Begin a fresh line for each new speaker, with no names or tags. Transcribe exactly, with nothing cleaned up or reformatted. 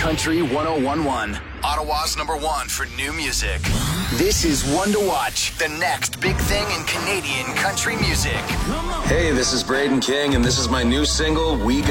Country one oh one point one. Ottawa's number one for new music. This is One to Watch, the next big thing in Canadian country music.
Hey, this is Braden King, and this is my new single, We